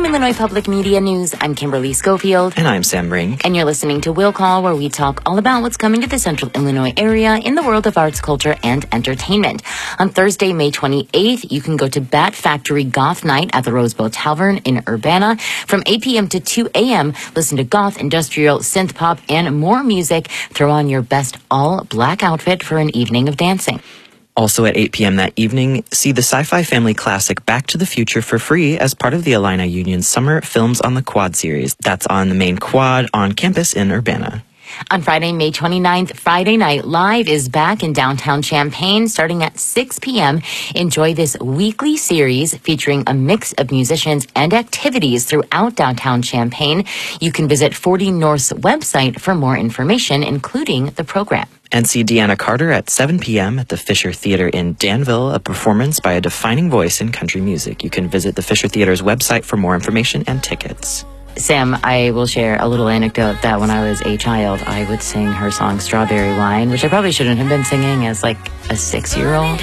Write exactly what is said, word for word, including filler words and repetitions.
From Illinois Public Media News, I'm Kimberly Schofield. And I'm Sam Brink. And you're listening to Will Call, where we talk all about what's coming to the Central Illinois area in the world of arts, culture, and entertainment. On Thursday, May twenty-eighth, you can go to Bat Factory Goth Night at the Rose Bowl Tavern in Urbana. From eight p.m. to two a.m., listen to goth, industrial, synth pop, and more music. Throw on your best all-black outfit for an evening of dancing. Also at eight p.m. that evening, see the sci-fi family classic Back to the Future for free as part of the Illini Union's Summer Films on the Quad series. That's on the main quad on campus in Urbana. On Friday, May twenty-ninth, Friday Night Live is back in downtown Champaign starting at six p.m. Enjoy this weekly series featuring a mix of musicians and activities throughout downtown Champaign. You can visit forty North's website for more information, including the program. And see Deanna Carter at seven p.m. at the Fisher Theater in Danville, a performance by a defining voice in country music. You can visit the Fisher Theater's website for more information and tickets. Sam, I will share a little anecdote that when I was a child, I would sing her song Strawberry Wine, which I probably shouldn't have been singing as like a six-year-old.